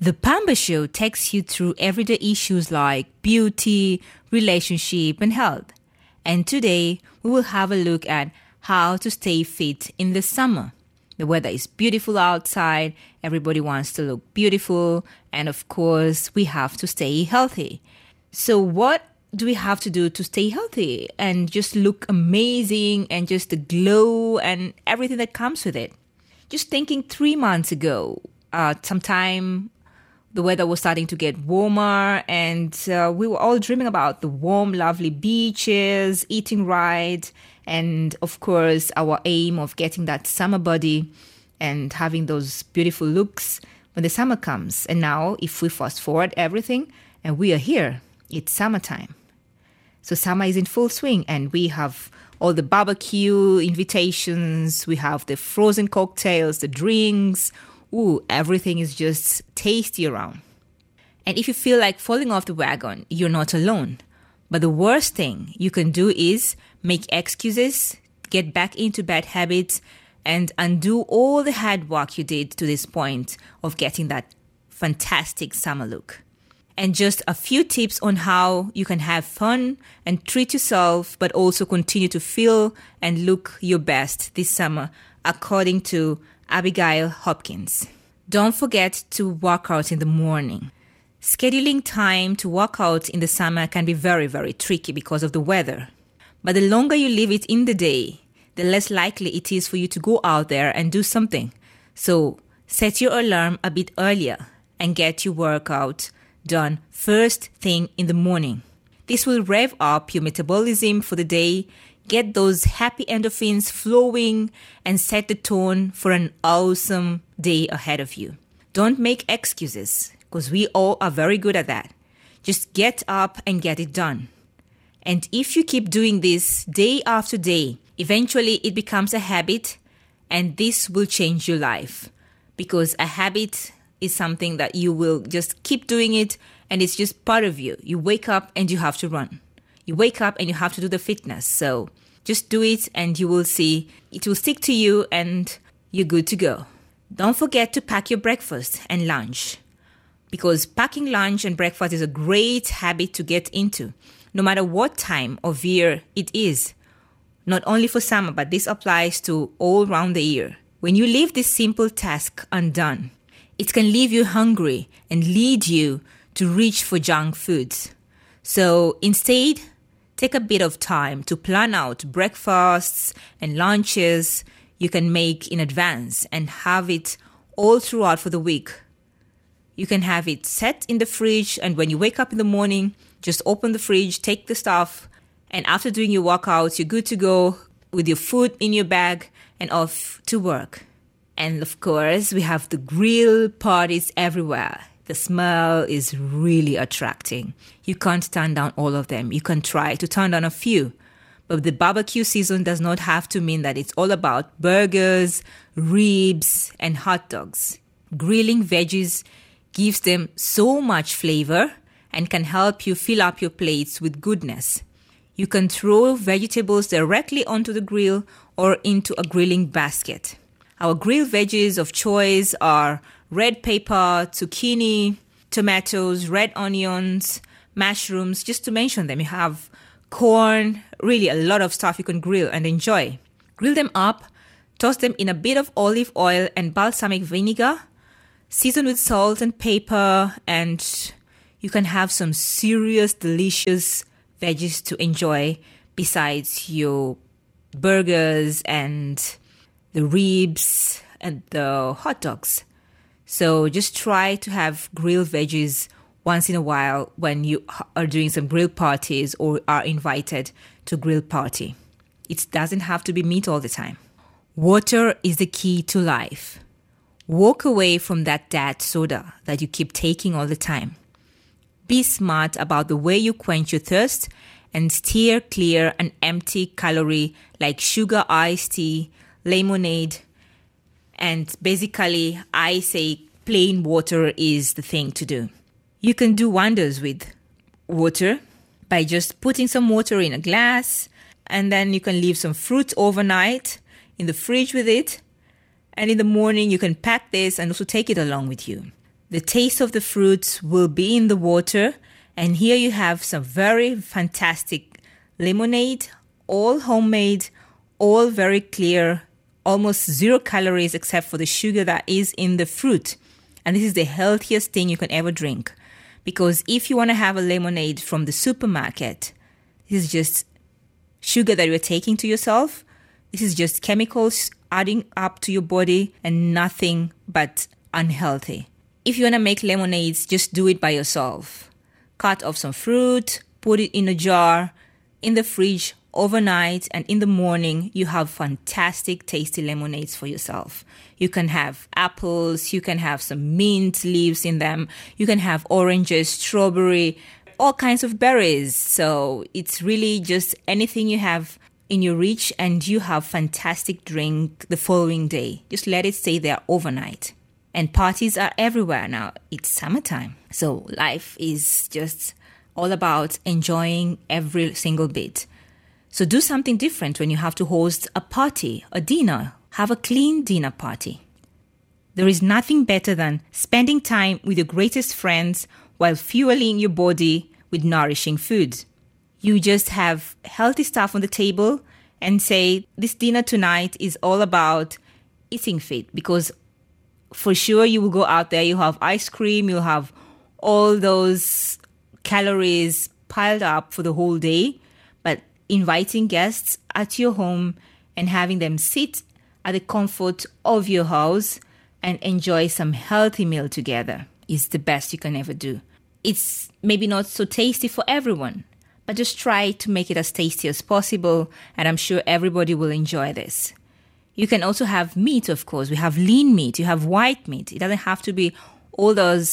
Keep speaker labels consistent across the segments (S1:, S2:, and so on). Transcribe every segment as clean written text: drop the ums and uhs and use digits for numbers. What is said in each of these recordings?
S1: The Pamba Show takes you through everyday issues like beauty, relationship, and health. And today, we will have a look at how to stay fit in the summer. The weather is beautiful outside, everybody wants to look beautiful, and of course, we have to stay healthy. So what do we have to do to stay healthy and just look amazing and just the glow and everything that comes with it? Just thinking 3 months ago, sometime the weather was starting to get warmer and we were all dreaming about the warm, lovely beaches, eating right, and of course our aim of getting that summer body and having those beautiful looks when the summer comes. And now if we fast forward everything and we are here, it's summertime. So summer is in full swing and we have all the barbecue invitations, we have the frozen cocktails, the drinks. Ooh, everything is just tasty around. And if you feel like falling off the wagon, you're not alone. But the worst thing you can do is make excuses, get back into bad habits, and undo all the hard work you did to this point of getting that fantastic summer look. And just a few tips on how you can have fun and treat yourself, but also continue to feel and look your best this summer, according to Abigail Hopkins. Don't forget to work out in the morning. Scheduling time to work out in the summer can be very, very tricky because of the weather. But the longer you leave it in the day, the less likely it is for you to go out there and do something. So set your alarm a bit earlier and get your workout done first thing in the morning. This will rev up your metabolism for the day, get those happy endorphins flowing, and set the tone for an awesome day ahead of you. Don't make excuses, because we all are very good at that. Just get up and get it done. And if you keep doing this day after day, eventually it becomes a habit, and this will change your life. Because a habit is something that you will just keep doing it, and it's just part of you. You wake up and you have to run. You wake up and you have to do the fitness. So just do it and you will see it will stick to you and you're good to go. Don't forget to pack your breakfast and lunch, because packing lunch and breakfast is a great habit to get into, no matter what time of year it is. Not only for summer, but this applies to all around the year. When you leave this simple task undone, it can leave you hungry and lead you to reach for junk foods. So instead, take a bit of time to plan out breakfasts and lunches you can make in advance and have it all throughout for the week. You can have it set in the fridge, and when you wake up in the morning, just open the fridge, take the stuff, and after doing your workouts, you're good to go with your food in your bag and off to work. And of course, we have the grill parties everywhere. The smell is really attracting. You can't turn down all of them. You can try to turn down a few. But the barbecue season does not have to mean that it's all about burgers, ribs, and hot dogs. Grilling veggies gives them so much flavor and can help you fill up your plates with goodness. You can throw vegetables directly onto the grill or into a grilling basket. Our grilled veggies of choice are red pepper, zucchini, tomatoes, red onions, mushrooms, just to mention them. You have corn, really a lot of stuff you can grill and enjoy. Grill them up, toss them in a bit of olive oil and balsamic vinegar, season with salt and pepper, and you can have some serious, delicious veggies to enjoy besides your burgers and the ribs and the hot dogs. So just try to have grilled veggies once in a while when you are doing some grill parties or are invited to grill party. It doesn't have to be meat all the time. Water is the key to life. Walk away from that diet soda that you keep taking all the time. Be smart about the way you quench your thirst and steer clear an empty calorie like sugar iced tea, lemonade, and basically I say plain water is the thing to do. You can do wonders with water by just putting some water in a glass, and then you can leave some fruit overnight in the fridge with it. And in the morning, you can pack this and also take it along with you. The taste of the fruits will be in the water. And here you have some very fantastic lemonade, all homemade, all very clear, almost 0 calories except for the sugar that is in the fruit. And this is the healthiest thing you can ever drink. Because if you want to have a lemonade from the supermarket, this is just sugar that you're taking to yourself. This is just chemicals adding up to your body and nothing but unhealthy. If you want to make lemonades, just do it by yourself. Cut off some fruit, put it in a jar, in the fridge overnight, and in the morning, you have fantastic, tasty lemonades for yourself. You can have apples, you can have some mint leaves in them, you can have oranges, strawberry, all kinds of berries. So it's really just anything you have in your reach, and you have fantastic drink the following day. Just let it stay there overnight. And parties are everywhere now. It's summertime. So life is just all about enjoying every single bit. So do something different when you have to host a party, a dinner. Have a clean dinner party. There is nothing better than spending time with your greatest friends while fueling your body with nourishing food. You just have healthy stuff on the table and say, this dinner tonight is all about eating fit, because for sure you will go out there, you'll have ice cream, you'll have all those calories piled up for the whole day. But inviting guests at your home and having them sit at the comfort of your house and enjoy some healthy meal together is the best you can ever do. It's maybe not so tasty for everyone, but just try to make it as tasty as possible, and I'm sure everybody will enjoy this. You can also have meat, of course. We have lean meat, you have white meat. It doesn't have to be all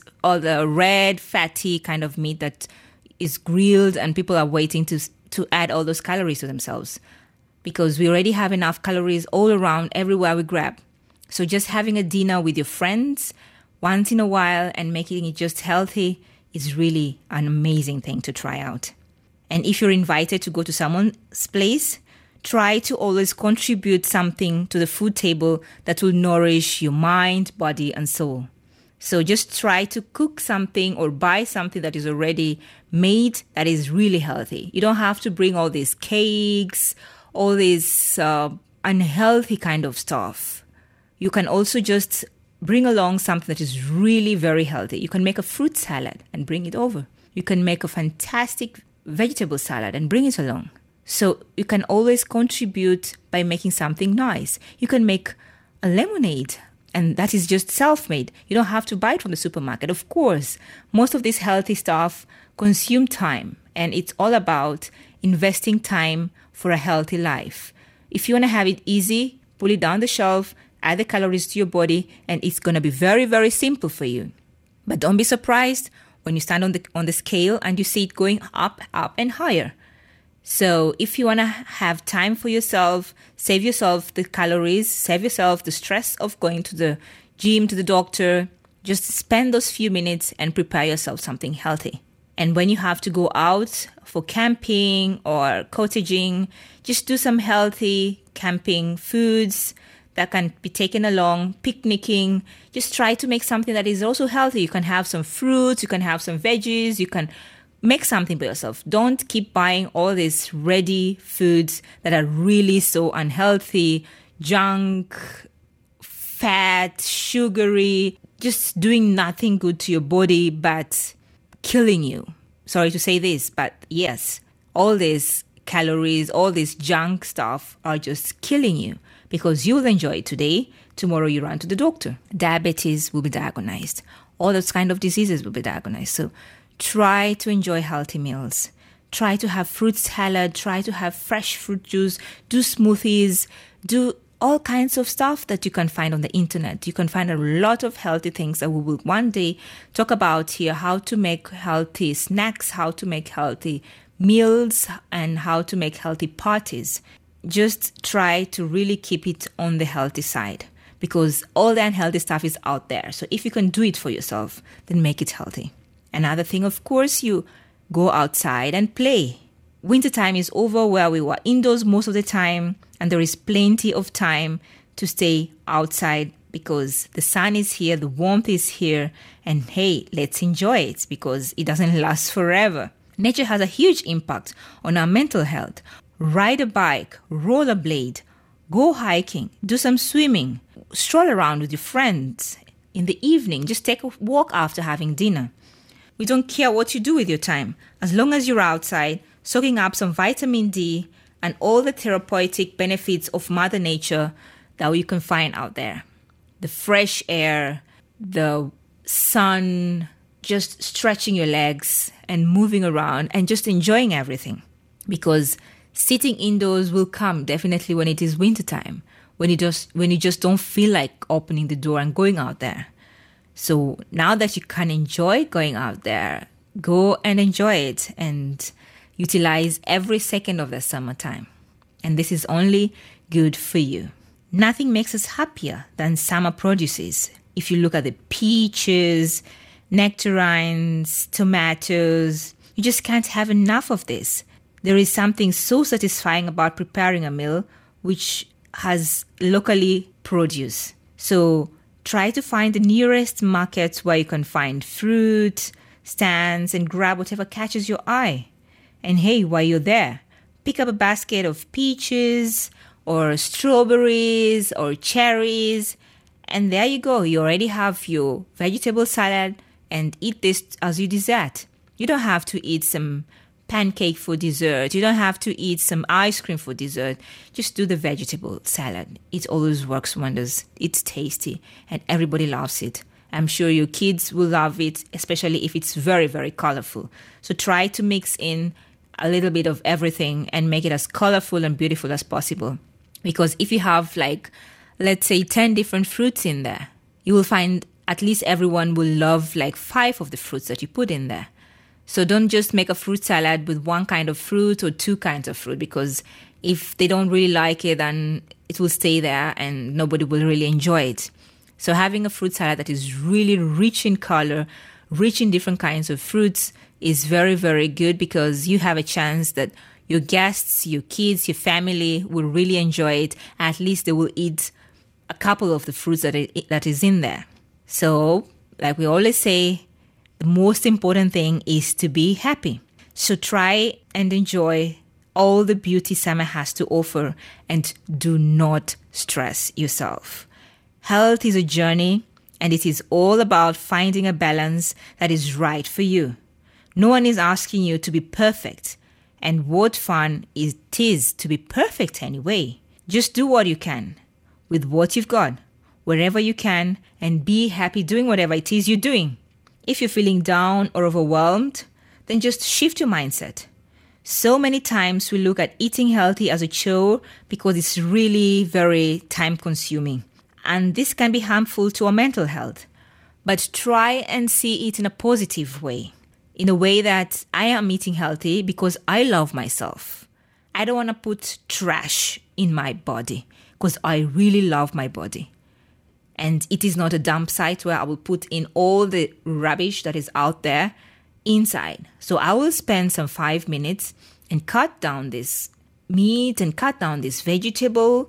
S1: the red, fatty kind of meat that is grilled and people are waiting to add all those calories to themselves, because we already have enough calories all around everywhere we grab. So just having a dinner with your friends once in a while and making it just healthy is really an amazing thing to try out. And if you're invited to go to someone's place, try to always contribute something to the food table that will nourish your mind, body, and soul. So just try to cook something or buy something that is already made that is really healthy. You don't have to bring all these cakes, all this unhealthy kind of stuff. You can also just bring along something that is really very healthy. You can make a fruit salad and bring it over. You can make a fantastic vegetable salad and bring it along. So you can always contribute by making something nice. You can make a lemonade, and that is just self-made. You don't have to buy it from the supermarket. Of course, most of this healthy stuff consume time, and it's all about investing time for a healthy life. If you want to have it easy, pull it down the shelf, add the calories to your body, and it's going to be very, very simple for you. But don't be surprised when you stand on the scale and you see it going up, and higher. So if you want to have time for yourself, save yourself the calories, save yourself the stress of going to the gym, to the doctor, just spend those few minutes and prepare yourself something healthy. And when you have to go out for camping or cottaging, just do some healthy camping foods that can be taken along, picnicking. Just try to make something that is also healthy. You can have some fruits, you can have some veggies, you can make something for yourself. Don't keep buying all these ready foods that are really so unhealthy, junk, fat, sugary, just doing nothing good to your body but killing you. Sorry to say this, but yes, all these calories, all this junk stuff are just killing you, because you'll enjoy it today. Tomorrow you run to the doctor. Diabetes will be diagnosed. All those kind of diseases will be diagnosed. So try to enjoy healthy meals. Try to have fruit salad. Try to have fresh fruit juice. Do smoothies. Do all kinds of stuff that you can find on the internet. You can find a lot of healthy things that we will one day talk about here. How to make healthy snacks, how to make healthy meals, and how to make healthy parties. Just try to really keep it on the healthy side, because all the unhealthy stuff is out there. So if you can do it for yourself, then make it healthy. Another thing, of course, you go outside and play. Wintertime is over, where we were indoors most of the time, and there is plenty of time to stay outside because the sun is here, the warmth is here, and hey, let's enjoy it because it doesn't last forever. Nature has a huge impact on our mental health. Ride a bike, rollerblade, go hiking, do some swimming, stroll around with your friends in the evening, just take a walk after having dinner. We don't care what you do with your time, as long as you're outside, soaking up some vitamin D and all the therapeutic benefits of Mother Nature that you can find out there. The fresh air, the sun, just stretching your legs and moving around and just enjoying everything. Because sitting indoors will come definitely when it is wintertime, when you just don't feel like opening the door and going out there. So now that you can enjoy going out there, go and enjoy it and utilize every second of the summertime. And this is only good for you. Nothing makes us happier than summer produces. If you look at the peaches, nectarines, tomatoes, you just can't have enough of this. There is something so satisfying about preparing a meal which has locally produce. So try to find the nearest markets where you can find fruit, stands, and grab whatever catches your eye. And hey, while you're there, pick up a basket of peaches or strawberries or cherries. And there you go. You already have your vegetable salad and eat this as your dessert. You don't have to eat some pancake for dessert. You don't have to eat some ice cream for dessert. Just do the vegetable salad. It always works wonders. It's tasty and everybody loves it. I'm sure your kids will love it, especially if it's very, very colorful. So try to mix in a little bit of everything and make it as colorful and beautiful as possible. Because if you have let's say 10 different fruits in there, you will find at least everyone will love 5 of the fruits that you put in there. So don't just make a fruit salad with one kind of fruit or 2 kinds of fruit, because if they don't really like it, then it will stay there and nobody will really enjoy it. So having a fruit salad that is really rich in color, rich in different kinds of fruits is very, very good, because you have a chance that your guests, your kids, your family will really enjoy it. At least they will eat a couple of the fruits that is in there. So, like we always say, the most important thing is to be happy. So try and enjoy all the beauty summer has to offer, and do not stress yourself. Health is a journey, and it is all about finding a balance that is right for you. No one is asking you to be perfect, and what fun it is to be perfect anyway. Just do what you can with what you've got, wherever you can, and be happy doing whatever it is you're doing. If you're feeling down or overwhelmed, then just shift your mindset. So many times we look at eating healthy as a chore because it's really very time-consuming. And this can be harmful to our mental health. But try and see it in a positive way. In a way that I am eating healthy because I love myself. I don't want to put trash in my body because I really love my body. And it is not a dump site where I will put in all the rubbish that is out there inside. So I will spend some 5 minutes and cut down this meat and cut down this vegetable,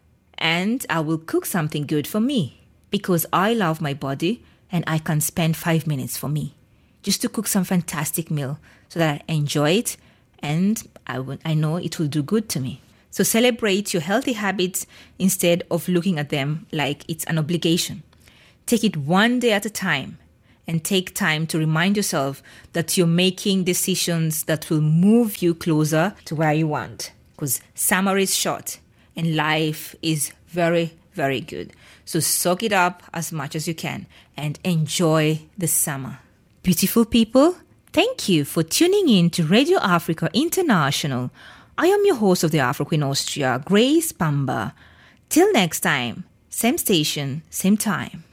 S1: and I will cook something good for me because I love my body and I can spend 5 minutes for me just to cook some fantastic meal so that I enjoy it and I know it will do good to me. So celebrate your healthy habits instead of looking at them like it's an obligation. Take it one day at a time and take time to remind yourself that you're making decisions that will move you closer to where you want. Because summer is short and life is very, very good. So soak it up as much as you can and enjoy the summer. Beautiful people, thank you for tuning in to Radio Africa International. I am your host of the Afro Queen Austria, Grace Pamba. Till next time, same station, same time.